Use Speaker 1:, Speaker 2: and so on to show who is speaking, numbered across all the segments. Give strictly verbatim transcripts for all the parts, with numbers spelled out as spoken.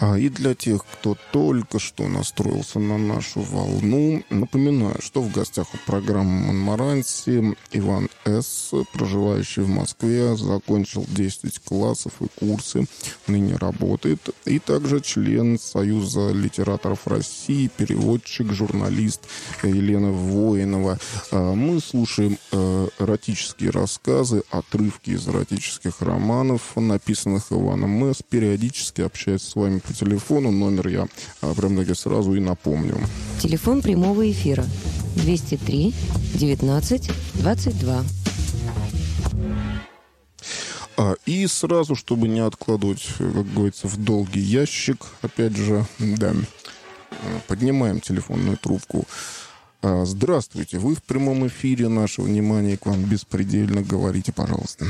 Speaker 1: А и для тех, кто только что настроился на нашу волну, напоминаю, что в гостях у программы «Монмаранси» Иван С., проживающий в Москве, закончил десять классов и курсы, ныне работает, и также член Союза литераторов России, переводчик, журналист Елена Воинова. Мы слушаем эротические рассказы, отрывки из эротических романов, написанных Иваном С., периодически общаясь с вами по телефону. Номер я прям-таки сразу и напомню.
Speaker 2: Телефон прямого эфира двести три девятнадцать двадцать два.
Speaker 1: А, и сразу, чтобы не откладывать, как говорится, в долгий ящик, опять же, да, поднимаем телефонную трубку. А, здравствуйте, вы в прямом эфире, наше внимание к вам беспредельно. Говорите, пожалуйста.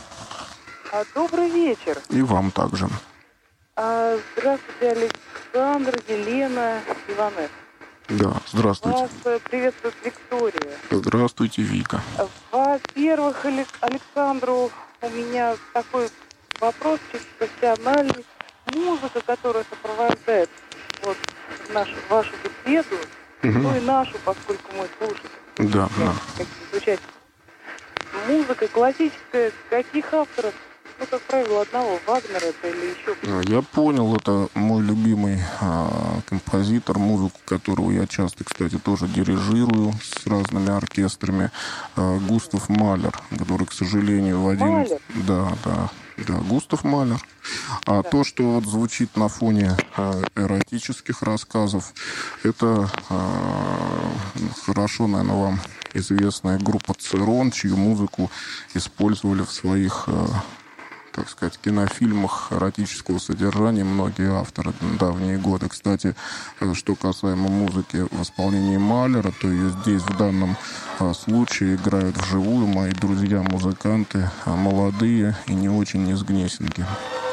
Speaker 3: Добрый вечер.
Speaker 1: И вам также.
Speaker 3: Здравствуйте, Александр, Елена, Иван С.
Speaker 1: Да, здравствуйте.
Speaker 3: Вас приветствует Виктория.
Speaker 1: Здравствуйте, Вика.
Speaker 3: Во-первых, Александру у меня такой вопрос чисто профессиональный. Музыка, которая сопровождает вот нашу, вашу беседу, угу. ну и нашу, поскольку мы слушаем.
Speaker 1: Да, да.
Speaker 3: Звучать. Музыка классическая, каких авторов? Ну, как правило, одного, Вагнера это или еще.
Speaker 1: Я понял, это мой любимый а, композитор, музыку которого я часто, кстати, тоже дирижирую с разными оркестрами, а, Густав Малер, который, к сожалению, в один...
Speaker 3: Малер?
Speaker 1: Да, да, да, Густав Малер. А да. То, что вот звучит на фоне а, эротических рассказов, это а, хорошо, наверное, вам известная группа Церон, чью музыку использовали в своих... А, так сказать, кинофильмах эротического содержания многие авторы на давние годы. Кстати, что касаемо музыки в исполнении Малера, то ее здесь в данном случае играют вживую мои друзья-музыканты, молодые и не очень из Гнесинки.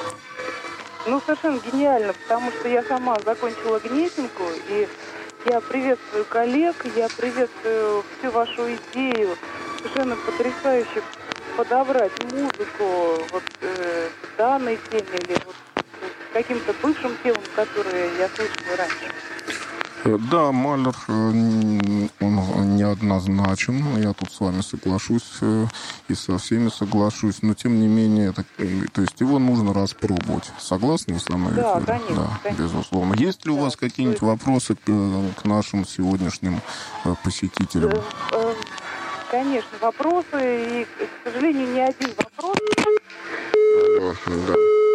Speaker 3: Ну, совершенно гениально, потому что я сама закончила Гнесинку, и я приветствую коллег, я приветствую всю вашу идею, совершенно потрясающе подобрать музыку вот э, к данной теме или вот к каким-то бывшим темам, которые я слышала раньше.
Speaker 1: Да, Малер, он неоднозначен, я тут с вами соглашусь и со всеми соглашусь, но тем не менее, это, то есть его нужно распробовать. Согласны вы со мной?
Speaker 3: Да, конечно,
Speaker 1: да,
Speaker 3: конечно.
Speaker 1: Безусловно. Есть ли у да, вас какие-нибудь есть... вопросы к, к нашим сегодняшним посетителям?
Speaker 3: Конечно, вопросы, и, к сожалению, не один вопрос.
Speaker 1: Да.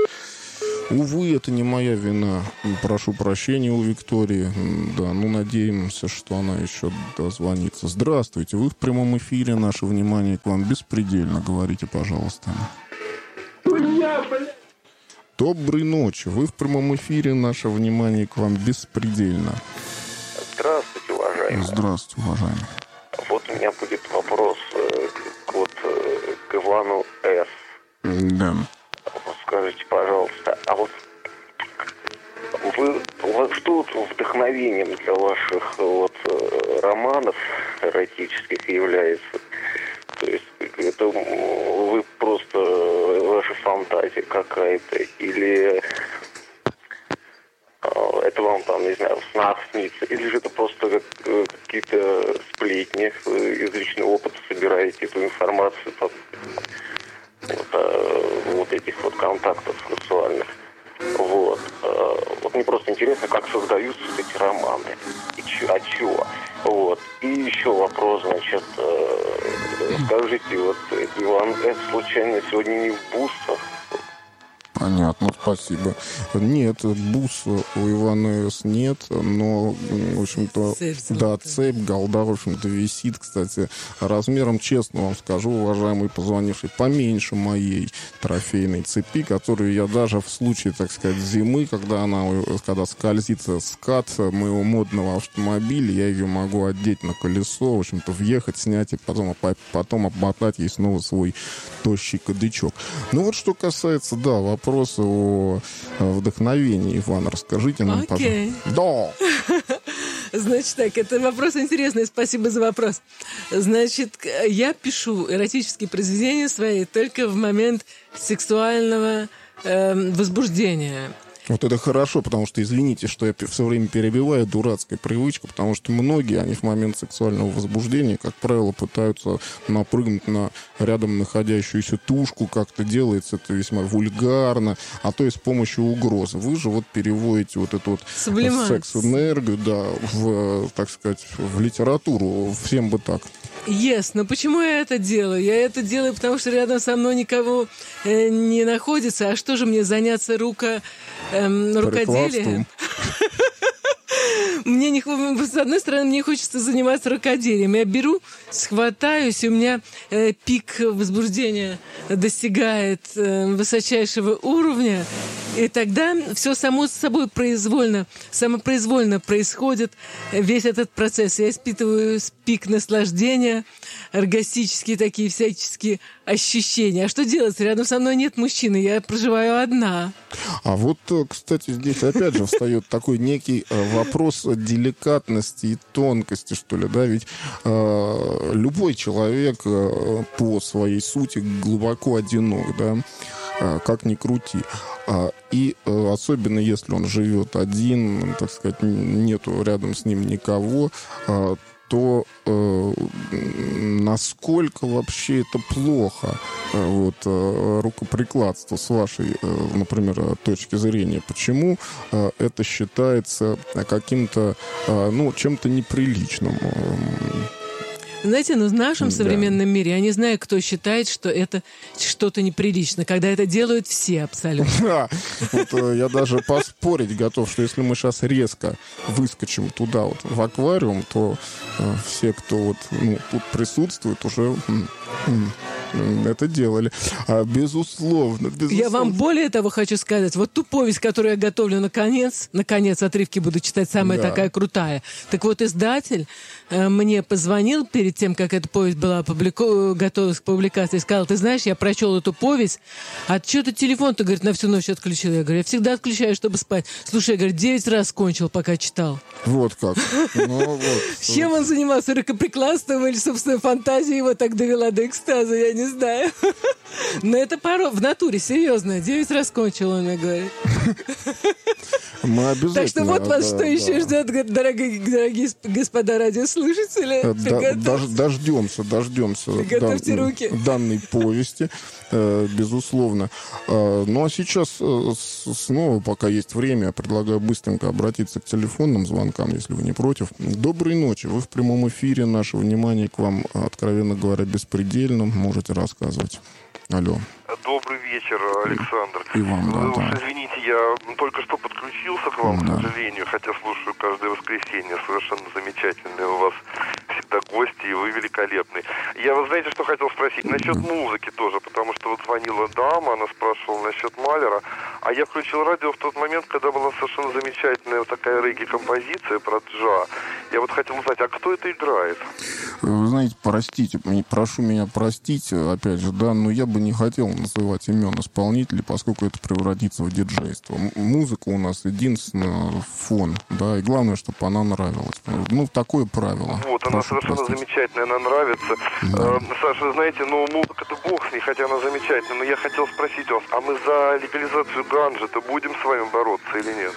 Speaker 1: Увы, это не моя вина. Прошу прощения у Виктории. Да, ну, надеемся, что она еще дозвонится. Здравствуйте, вы в прямом эфире. Наше внимание к вам беспредельно. Говорите, пожалуйста. Доброй ночи. Вы в прямом эфире. Наше внимание к вам беспредельно.
Speaker 4: Здравствуйте, уважаемый.
Speaker 1: Здравствуйте, уважаемый.
Speaker 4: Вот у меня будет вопрос э, к, вот, э, к Ивану С.
Speaker 1: Да.
Speaker 4: Вот скажите, пожалуйста, а вот вы, вы что вот вдохновением для ваших вот романов эротических является? То есть это вы просто ваша фантазия какая-то или это вам там, не знаю, в снах снится, или же это просто как, какие-то сплетни, из личного опыта собираете эту информацию там, вот, о, вот этих вот контактов сексуальных. Вот. Вот мне просто интересно, как создаются эти романы. И чё, а чего? Вот. И еще вопрос, значит, скажите, вот Иван С. случайно сегодня не в Буссах?
Speaker 1: Понятно, спасибо. Нет, бус у Ивана С. нет, но, в общем-то, цепь, да, цепь, голда, в общем-то, висит, кстати, размером, честно вам скажу, уважаемый позвонивший, поменьше моей трофейной цепи, которую я даже в случае, так сказать, зимы, когда она, когда скользит скат моего модного автомобиля, я ее могу одеть на колесо, в общем-то, въехать, снять и потом, потом обмотать ей снова свой тощий кадычок. Ну вот, что касается, да, вопрос Вопрос о вдохновении, Иван, расскажите нам,
Speaker 5: okay.
Speaker 1: пожалуйста. Да.
Speaker 5: Значит так, это вопрос интересный, спасибо за вопрос. Значит, я пишу эротические произведения свои только в момент сексуального э, возбуждения.
Speaker 1: Вот это хорошо, потому что, извините, что я все время перебиваю, дурацкая привычка, потому что многие, они в момент сексуального возбуждения, как правило, пытаются напрыгнуть на рядом находящуюся тушку, как-то делается это весьма вульгарно, а то и с помощью угрозы. Вы же вот переводите вот эту вот секс-энергию, да, в, так сказать, в литературу. Всем бы так.
Speaker 5: Yes, но почему я это делаю? Я это делаю, потому что рядом со мной никого э, не находится. А что же мне заняться руко, эм, рукоделием? Мне не, с одной стороны, мне хочется заниматься рукоделием. Я беру, схватаюсь, и у меня э, пик возбуждения достигает э, высочайшего уровня, и тогда все само собой произвольно, самопроизвольно происходит весь этот процесс. Я испытываю пик наслаждения, оргастические такие всяческие ощущения. А что делать? Рядом со мной нет мужчины, я проживаю одна.
Speaker 1: А вот, кстати, здесь опять же встает такой некий вопрос деликатности и тонкости, что ли, да, ведь э, любой человек э, по своей сути глубоко одинок, да, э, как ни крути. А, и э, особенно если он живет один, так сказать, нету рядом с ним никого, э, то э, насколько вообще это плохо, э, вот, э, рукоприкладство с вашей, э, например, точки зрения, почему э, это считается каким-то, э, ну, чем-то неприличным?
Speaker 5: Знаете, ну в нашем
Speaker 1: да.
Speaker 5: современном мире я не знаю, кто считает, что это что-то неприлично, когда это делают все абсолютно.
Speaker 1: Да, вот, э, я даже поспорить готов, что если мы сейчас резко выскочим туда, вот, в аквариум, то э, все, кто вот, ну, тут присутствует, уже м- м- это делали. А, безусловно, безусловно.
Speaker 5: Я вам более того хочу сказать. Вот ту повесть, которую я готовлю наконец, наконец отрывки буду читать, самая да. такая крутая. Так вот, издатель э, мне позвонил перед тем, как эта повесть была опублико... готовилась к публикации, и сказал: ты знаешь, я прочел эту повесть, а что ты телефон-то, говорит, на всю ночь отключил? Я говорю, я всегда отключаю, чтобы спать. Слушай, я говорю, девять раз кончил, пока читал.
Speaker 1: Вот как. Ну, вот.
Speaker 5: Чем он занимался? Рукоприкладством или, собственно, фантазия его так довела до экстаза, я не знаю. Но это пару в натуре, серьезно. Девять раз кончил, он мне говорит.
Speaker 1: Мы обязательно...
Speaker 5: Так что вот вас
Speaker 1: да,
Speaker 5: что
Speaker 1: да.
Speaker 5: еще ждет, дорогие, дорогие господа радиослушатели.
Speaker 1: Дож, дождемся, дождемся
Speaker 5: Приготовьте дан, руки.
Speaker 1: данной повести, э, безусловно. Э, ну а сейчас э, снова, пока есть время, я предлагаю быстренько обратиться к телефонным звонкам, если вы не против. Доброй ночи, вы в прямом эфире, наше внимание к вам, откровенно говоря, беспредельно, можете рассказывать. Алло.
Speaker 6: Добрый вечер, Александр.
Speaker 1: И вам, да,
Speaker 6: Вы уж
Speaker 1: да.
Speaker 6: извините, я только что подключился к вам,
Speaker 1: да.
Speaker 6: к сожалению, хотя слушаю каждое воскресенье. Совершенно замечательные у вас всегда гости, и вы великолепны. Я, вы знаете, что хотел спросить? Насчет музыки тоже, потому что вот звонила дама, она спрашивала насчет Малера, а я включил радио в тот момент, когда была совершенно замечательная вот такая регги-композиция про Джа. Я вот хотел узнать, а кто это играет?
Speaker 1: Вы знаете, простите, прошу меня простить, опять же, да, но я бы не хотел называть имен исполнителей, поскольку это превратится в диджейство. М- музыка у нас единственный фон, да, и главное, чтобы она нравилась. Ну, такое правило.
Speaker 6: Вот,
Speaker 1: прошу
Speaker 6: она совершенно
Speaker 1: простить.
Speaker 6: замечательная, она нравится.
Speaker 1: Да.
Speaker 6: Э, Саша, вы знаете, ну, музыка-то бог с ней, хотя она замечательная, но я хотел спросить вас, а мы за легализацию ганджи-то будем с вами бороться или нет?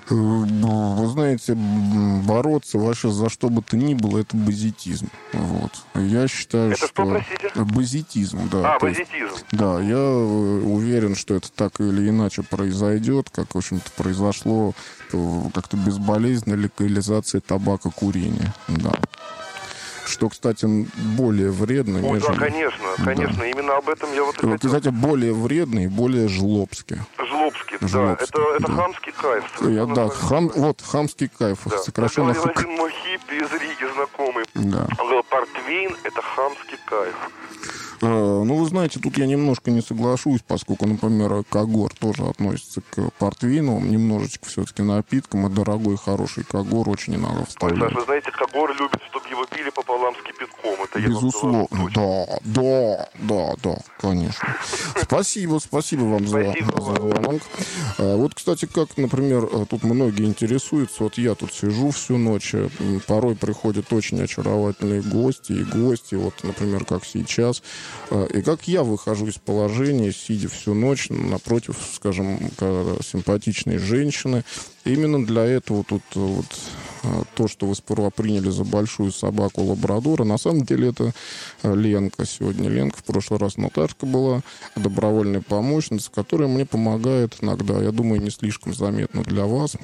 Speaker 1: Вы знаете, бороться вообще за что бы то ни было, это базитизм. Вот. Я считаю,
Speaker 6: это
Speaker 1: что...
Speaker 6: что, простите?
Speaker 1: Базитизм, да.
Speaker 6: А,
Speaker 1: То есть,
Speaker 6: базитизм.
Speaker 1: да, я уверен, что это так или иначе произойдет, как, в общем-то, произошло как-то безболезненно легализация табакокурения. Да. Что, кстати, более вредно,
Speaker 6: О,
Speaker 1: нежели...
Speaker 6: да, конечно, конечно. Да. Именно об этом я вот и
Speaker 1: вот,
Speaker 6: хотел.
Speaker 1: кстати, более вредно и более жлобски.
Speaker 6: Жлобский, да.
Speaker 1: Жлобский,
Speaker 6: Это, это
Speaker 1: да.
Speaker 6: хамский кайф.
Speaker 1: Я, да, хам, вот, хамский кайф.
Speaker 6: Да.
Speaker 1: Сокращенно...
Speaker 6: Это говорил один мой хиппи из Риги, знакомый.
Speaker 1: Да.
Speaker 6: Он говорил, портвейн — это хамский кайф.
Speaker 1: Ну, вы знаете, тут я немножко не соглашусь, поскольку, например, Кагор тоже относится к портвейну, немножечко все-таки напитком, и дорогой, хороший Кагор очень иногда вставляет.
Speaker 6: Ой, Саша, вы знаете, Кагор любит, чтобы его пили пополам с кипятком. Это
Speaker 1: безусловно, да, да, да, да, конечно. Спасибо, спасибо вам за звонок. Вот, кстати, как, например, тут многие интересуются, вот я тут сижу всю ночь, порой приходят очень очаровательные гости, и гости, вот, например, как сейчас, И как я выхожу из положения, сидя всю ночь напротив, скажем, симпатичной женщины. Именно для этого тут вот то, что вы сперва приняли за большую собаку лабрадора, на самом деле это Ленка сегодня. Ленка, в прошлый раз Наташка была, добровольная помощница, которая мне помогает иногда. Я думаю, не слишком заметно для вас.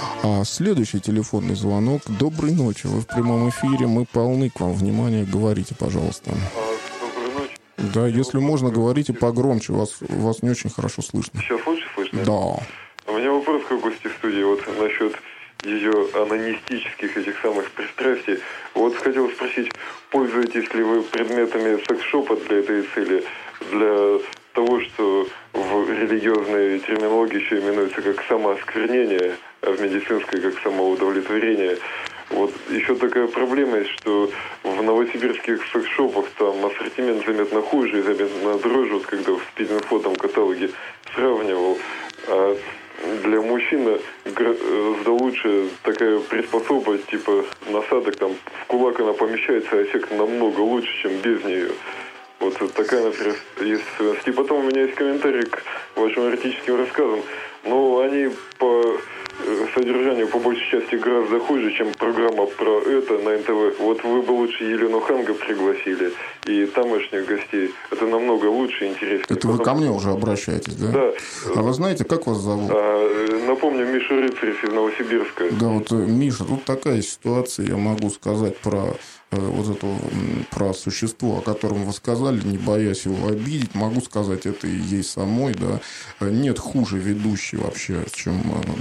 Speaker 1: А следующий телефонный звонок. Доброй ночи, вы в прямом эфире, мы полны к вам внимания. Говорите, пожалуйста.
Speaker 7: Доброй ночи.
Speaker 1: Да, если можно, говорите погромче, вас, вас не очень хорошо слышно.
Speaker 7: Сейчас лучше слышно?
Speaker 1: Да.
Speaker 7: У меня вопрос к гости студии вот насчет ее анонистических этих самых пристрастий. Вот хотел спросить, пользуетесь ли вы предметами секс-шопа для этой цели, для того, что в религиозной терминологии еще именуется как самоосквернение, а в медицинской как самоудовлетворение. Вот еще такая проблема есть, что в новосибирских секс-шопах там ассортимент заметно хуже и заметно дороже, вот когда в спид-инфо там каталоге сравнивал. А для мужчины гораздо лучше такая приспособа, типа насадок, там в кулак она помещается, а эффект намного лучше, чем без нее. Вот такая, например, есть особенность. И потом у меня есть комментарий к вашим эротическим рассказам. Но они по содержанию по большей части гораздо хуже, чем программа про это на эн тэ вэ. Вот вы бы лучше Елену Ханга пригласили и тамошних гостей. Это намного лучше и интереснее.
Speaker 1: Это вы ко мне уже обращаетесь, да?
Speaker 7: Да.
Speaker 1: А вы знаете, как вас зовут?
Speaker 7: А, напомню, Миша Рыцарев из Новосибирска.
Speaker 1: Да, вот, Миша, тут такая ситуация, я могу сказать про вот это, про существо, о котором вы сказали, не боясь его обидеть, могу сказать, это и ей самой, да, нет хуже ведущей вообще, чем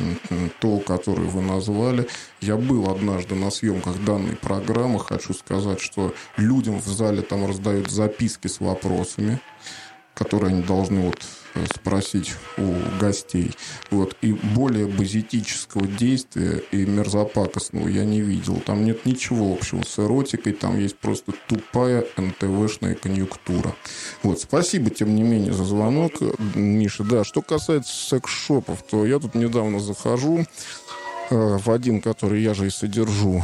Speaker 1: то, которое вы назвали. Я был однажды на съемках данной программы, хочу сказать, что людям в зале там раздают записки с вопросами, которые они должны вот спросить у гостей. Вот. И более базитического действия и мерзопакостного я не видел. Там нет ничего общего с эротикой, там есть просто тупая эн тэ вэ-шная конъюнктура. Вот. Спасибо, тем не менее, за звонок, Миша. Да, что касается секс-шопов, то я тут недавно захожу в один, который я же и содержу,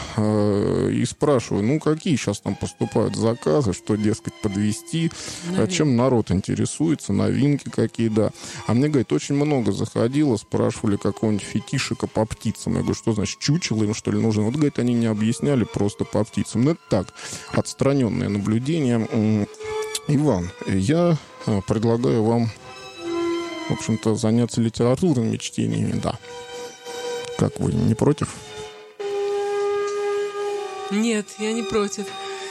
Speaker 1: и спрашиваю, ну, какие сейчас там поступают заказы, что, дескать, подвести, новинки. Чем народ интересуется, новинки какие, да. А мне, говорит, очень много заходило, спрашивали какого-нибудь фетишика по птицам. Я говорю, что значит, чучело им, что ли, нужно? Вот, говорит, они не объясняли, просто по птицам. Ну, это так, отстраненное наблюдение. Иван, я предлагаю вам, в общем-то, заняться литературными чтениями, да. Как вы, не против?
Speaker 5: Нет, я не против.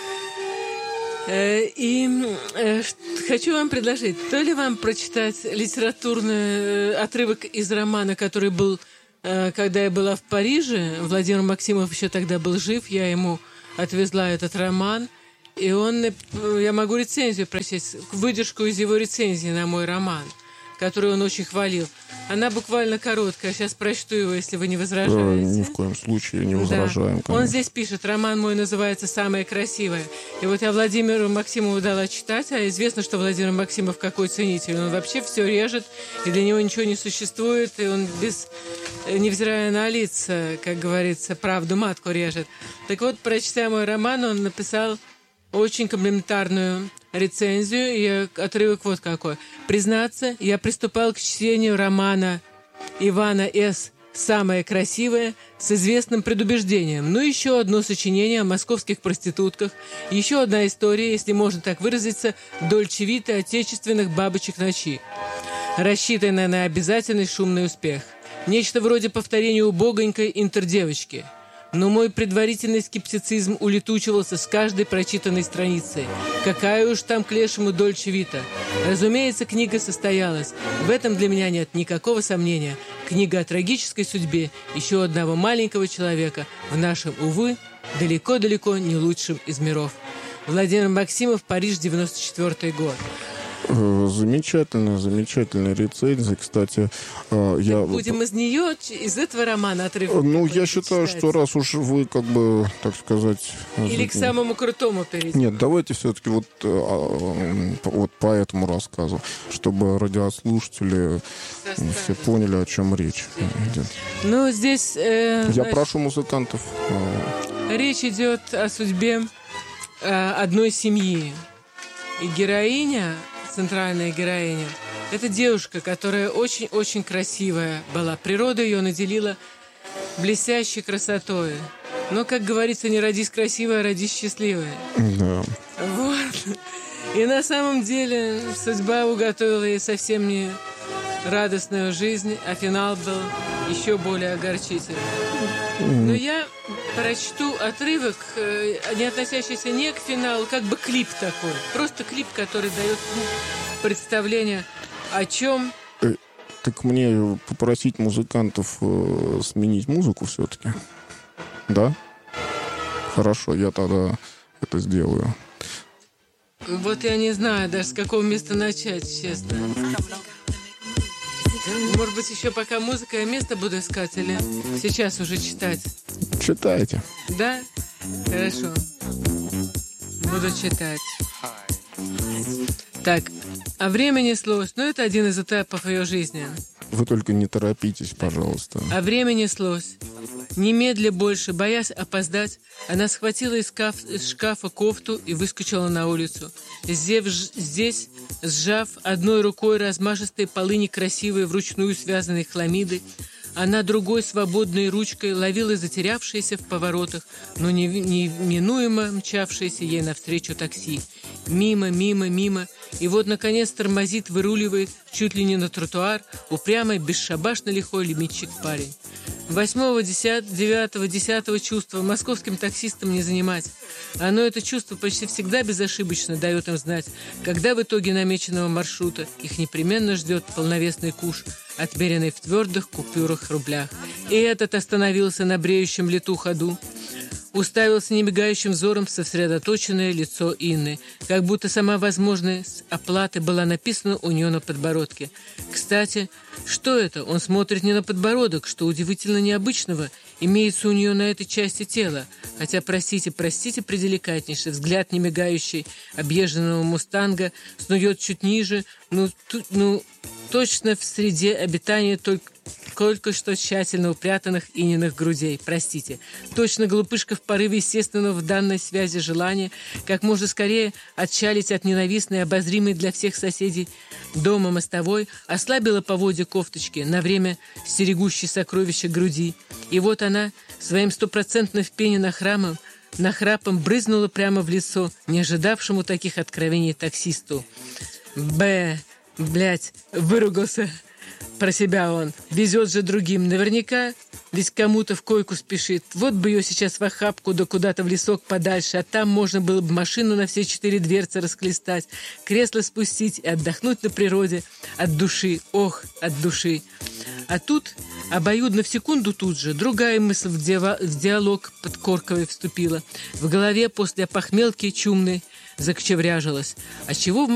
Speaker 5: И хочу вам предложить, то ли вам прочитать литературный отрывок из романа, который был, когда я была в Париже. Владимир Максимов еще тогда был жив, я ему отвезла этот роман. И он, я могу рецензию прочесть, выдержку из его рецензии на мой роман, которую он очень хвалил. Она буквально короткая. Сейчас прочту его, если вы не возражаете.
Speaker 1: Да, ни в коем случае не возражаем.
Speaker 5: Да. Он здесь пишет, роман мой называется «Самое красивое». И вот я Владимиру Максимову дала читать, а известно, что Владимир Максимов какой ценитель. Он вообще все режет, и для него ничего не существует, и он без, невзирая на лица, как говорится, правду матку режет. Так вот, прочитая мой роман, он написал очень комплиментарную рецензию, и отрывок вот какой. Признаться, я приступал к чтению романа Ивана С. «Самое красивое» с известным предубеждением. Ну, еще одно сочинение о московских проститутках, еще одна история, если можно так выразиться, дольче вита отечественных бабочек ночи, рассчитанная на обязательный шумный успех. Нечто вроде повторения убогонькой интердевочки. Но мой предварительный скептицизм улетучивался с каждой прочитанной страницей. Какая уж там к лешему дольче вита. Разумеется, книга состоялась. В этом для меня нет никакого сомнения. Книга о трагической судьбе еще одного маленького человека в нашем, увы, далеко-далеко не лучшем из миров. Владимир Максимов, Париж, девяносто четвёртый год.
Speaker 1: Замечательная, замечательная рецензия. Кстати, я...
Speaker 5: Будем из нее, из этого романа отрывок.
Speaker 1: Ну, я считаю, читать. Что раз уж вы, как бы, так сказать...
Speaker 5: Или к самому крутому перейдем.
Speaker 1: Нет, давайте все-таки вот, вот по этому рассказу, чтобы радиослушатели Заставить. Все поняли, о чем речь идет.
Speaker 5: Ну, здесь... Э,
Speaker 1: я значит, прошу музыкантов.
Speaker 5: Речь идет о судьбе э, одной семьи. И героиня, центральная героиня, это девушка, которая очень-очень красивая была. Природа ее наделила блестящей красотой. Но, как говорится, не родись красивой, а родись счастливой.
Speaker 1: Да.
Speaker 5: Вот. И на самом деле судьба уготовила ей совсем не радостную жизнь, а финал был еще более огорчительный. Но я прочту отрывок, не относящийся не к финалу, как бы клип такой. Просто клип, который дает ну, представление о чем.
Speaker 1: Так мне попросить музыкантов э, сменить музыку все-таки? Да? Хорошо, я тогда это сделаю.
Speaker 5: Вот я не знаю даже, с какого места начать, честно. Может быть, еще пока музыка, я место буду искать или сейчас уже читать?
Speaker 1: Читайте.
Speaker 5: Да? Хорошо. Буду читать. Так, а время неслось, но это один из этапов ее жизни.
Speaker 1: Вы только не торопитесь, пожалуйста.
Speaker 5: А время неслось. Немедля больше, боясь опоздать, она схватила из, каф... из шкафа кофту и выскочила на улицу. Здесь, здесь, сжав одной рукой размашистые полы некрасивые вручную связанной хламиды, она другой свободной ручкой ловила затерявшиеся в поворотах, но неминуемо мчавшиеся ей навстречу такси. Мимо, мимо, мимо. И вот, наконец, тормозит, выруливает чуть ли не на тротуар упрямый, бесшабашно лихой лимитчик-парень. Восьмого, десятого, девятого, десятого чувства московским таксистам не занимать. Оно, это чувство, почти всегда безошибочно дает им знать, когда в итоге намеченного маршрута их непременно ждет полновесный куш, отмеренный в твердых купюрах рублях. И этот остановился на бреющем лету ходу, уставился немигающим взором в сосредоточенное лицо Инны, как будто сама возможность оплаты была написана у нее на подбородке. Кстати, что это? Он смотрит не на подбородок, что удивительно необычного имеется у нее на этой части тела. Хотя, простите, простите, пределикатнейший взгляд немигающий объезженного мустанга снует чуть ниже, ну, ту, ну точно в среде обитания только только что тщательно упрятанных Ининых грудей. Простите. Точно глупышка в порыве естественного в данной связи желания как можно скорее отчалить от ненавистной, обозримой для всех соседей дома мостовой, ослабила поводья кофточки, на время стерегущей сокровища груди. И вот она своим стопроцентно впененным храмом, нахрапом брызнула прямо в лицо не ожидавшему таких откровений таксисту. Б, блядь, выругался про себя он. Везет же другим. Наверняка ведь кому-то в койку спешит. Вот бы ее сейчас в охапку, да куда-то в лесок подальше, а там можно было бы машину на все четыре дверцы расхлестать, кресло спустить и отдохнуть на природе от души. Ох, от души. А тут, обоюдно в секунду тут же, другая мысль в, диа- в диалог под Корковой вступила. В голове после опохмелки чумной закочевряжилась. А чего в